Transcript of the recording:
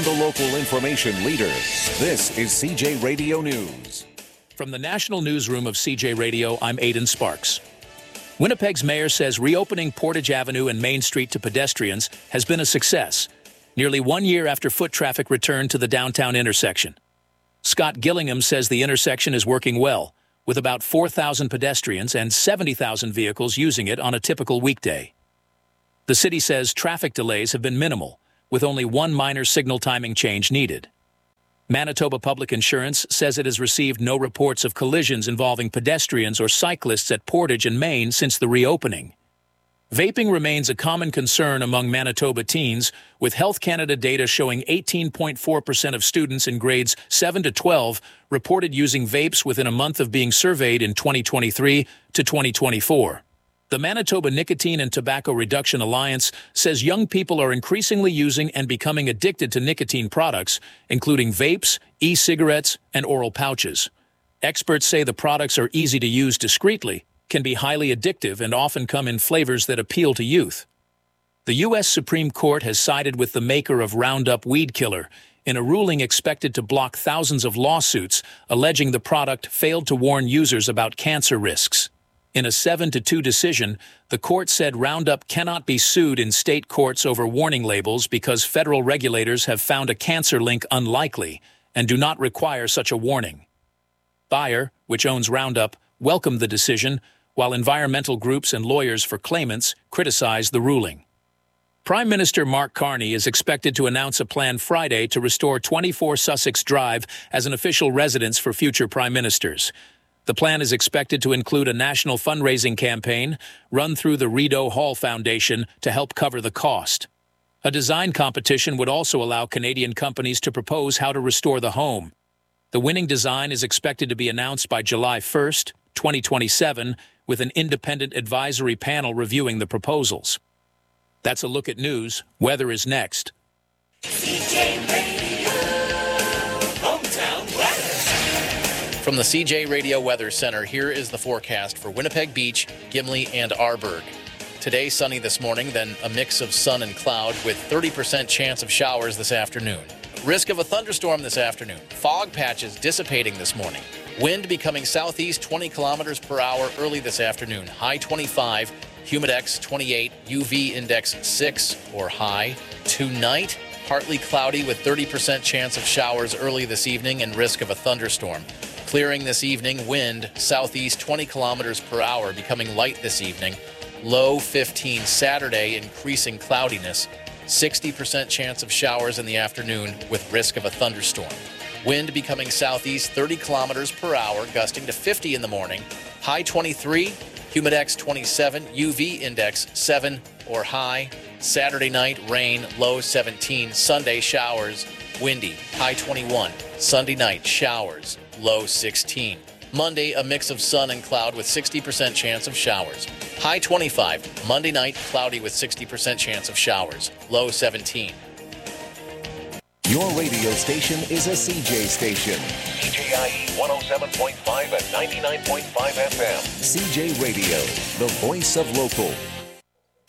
the local information leader. This is CJ Radio News. From the National Newsroom of CJ Radio, I'm Aidan Sparks. Winnipeg's mayor says reopening Portage Avenue and Main Street to pedestrians has been a success, nearly 1 year after foot traffic returned to the downtown intersection. Scott Gillingham says the intersection is working well, with about 4,000 pedestrians and 70,000 vehicles using it on a typical weekday. The city says traffic delays have been minimal, with only one minor signal timing change needed. Manitoba Public Insurance says it has received no reports of collisions involving pedestrians or cyclists at Portage and Main since the reopening. Vaping remains a common concern among Manitoba teens, with Health Canada data showing 18.4% of students in grades 7 to 12 reported using vapes within a month of being surveyed in 2023 to 2024. The Manitoba Nicotine and Tobacco Reduction Alliance says young people are increasingly using and becoming addicted to nicotine products, including vapes, e-cigarettes, and oral pouches. Experts say the products are easy to use discreetly, can be highly addictive, and often come in flavors that appeal to youth. The U.S. Supreme Court has sided with the maker of Roundup Weed Killer in a ruling expected to block thousands of lawsuits alleging the product failed to warn users about cancer risks. In a 7-2 decision, the court said Roundup cannot be sued in state courts over warning labels because federal regulators have found a cancer link unlikely and do not require such a warning. Bayer, which owns Roundup, welcomed the decision, while environmental groups and lawyers for claimants criticized the ruling. Prime Minister Mark Carney is expected to announce a plan Friday to restore 24 Sussex Drive as an official residence for future prime ministers. The plan is expected to include a national fundraising campaign run through the Rideau Hall Foundation to help cover the cost. A design competition would also allow Canadian companies to propose how to restore the home. The winning design is expected to be announced by July 1st, 2027, with an independent advisory panel reviewing the proposals. That's a look at news. Weather is next. CJ Radio, hometown weather. From the CJ Radio Weather Center, here is the forecast for Winnipeg Beach, Gimli, and Arborg. Today, sunny this morning, then a mix of sun and cloud with 30% chance of showers this afternoon. Risk of a thunderstorm this afternoon. Fog patches dissipating this morning. Wind becoming southeast 20 kilometers per hour early this afternoon. High 25, humidex 28, UV index 6 or high. Tonight, partly cloudy with 30% chance of showers early this evening and risk of a thunderstorm. Clearing this evening, wind southeast 20 kilometers per hour, becoming light this evening. Low 15 Saturday, increasing cloudiness. 60% chance of showers in the afternoon with risk of a thunderstorm. Wind becoming southeast 30 kilometers per hour, gusting to 50 in the morning. High 23, humidex 27, UV index 7 or high. Saturday night, rain, low 17. Sunday, showers, windy, high 21. Sunday night, showers, low 16. Monday, a mix of sun and cloud with 60% chance of showers. High 25. Monday night, cloudy with 60% chance of showers. Low 17. Your radio station is a CJ station. CJIE 107.5 and 99.5 FM. CJ Radio, the voice of local.